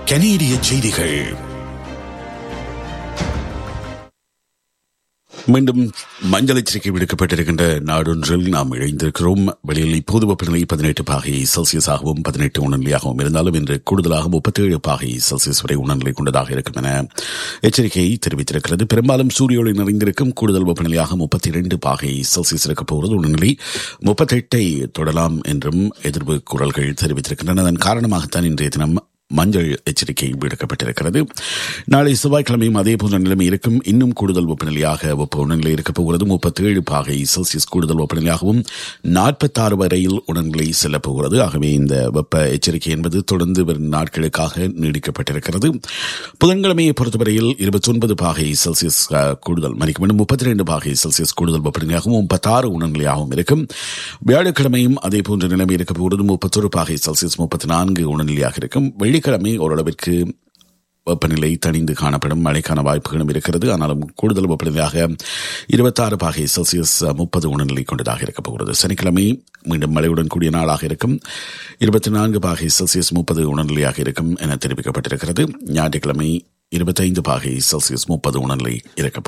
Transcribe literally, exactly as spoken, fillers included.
கனேடிய செய்திகள். மீண்டும் மஞ்சள் எச்சரிக்கை விடுக்கப்பட்டிருக்கின்ற நாடொன்றில் நாம் இணைந்திருக்கிறோம். வெளியில் இப்போது வெப்பநிலை பதினெட்டு பாகை செல்சியஸாகவும் பதினெட்டு உணர்நிலையாகவும் இருந்தாலும் இன்று கூடுதலாக முப்பத்தி ஏழு பாகை செல்சியஸ் வரை உணர்நிலை கொண்டதாக இருக்கும் என எச்சரிக்கையை தெரிவித்திருக்கிறது. பெரும்பாலும் சூரிய ஒளி நிறைந்திருக்கும். கூடுதல் வெப்பநிலையாக முப்பத்தி இரண்டு பாகை செல்சியஸ் இருக்க போகிறது. உணர்நிலை முப்பத்தி எட்டை தொடலாம் என்றும் எதிர்ப்பு குரல்கள் தெரிவித்திருக்கின்றன. அதன் காரணமாகத்தான் இன்றைய தினம் மஞ்சள் எச்சரிக்கை விடுக்கப்பட்டிருக்கிறது. நாளை செவ்வாய்க்கிழமையும் அதே போன்ற நிலைமை இருக்கும். இன்னும் கூடுதல் வெப்பநிலையாக வெப்ப உணர்நிலை இருக்கப் போகிறது. முப்பத்தி ஏழு பாகை செல்சியஸ் கூடுதல் வெப்பநிலையாகவும் நாற்பத்தி ஆறு வரையில் உணர்நிலை செல்லப் போகிறது. ஆகவே இந்த வெப்ப எச்சரிக்கை என்பது தொடர்ந்து வரும் நாட்களுக்காக நீடிக்கப்பட்டிருக்கிறது. புதன்கிழமையை பொறுத்தவரையில் இருபத்தி ஒன்பது பாகை செல்சியஸ் கூடுதல் மணிக்கு மீண்டும் முப்பத்தி இரண்டு பாகை செல்சியஸ் கூடுதல் வெப்பநிலையாகவும் முப்பத்தி ஆறு உணர்நிலையாகவும் இருக்கும். வியாழக்கிழமையும் அதே போன்ற நிலைமை இருக்கப் போகிறது. முப்பத்தொரு பாகை செல்சியஸ் முப்பத்தி நான்கு உணர்நிலையாக இருக்கும். வெள்ளிக்கிழமை ஓரளவிற்கு வெப்பநிலை தணிந்து காணப்படும். மழைக்கான வாய்ப்புகளும் இருக்கிறது. ஆனாலும் கூடுதல் வெப்பநிலையாக இருபத்தி ஆறு பாகை செல்சியஸ் முப்பது உணர்நிலை கொண்டதாக இருக்கப் போகிறது. சனிக்கிழமை மீண்டும் மழையுடன் கூடிய நாளாக இருக்கும். இருபத்தி நான்கு பாகை செல்சியஸ் முப்பது உணர்நிலையாக இருக்கும் என தெரிவிக்கப்பட்டிருக்கிறது. ஞாயிற்றுக்கிழமை இருபத்தி ஐந்து பாகை செல்சியஸ் முப்பது உணர்நிலை இருக்கப்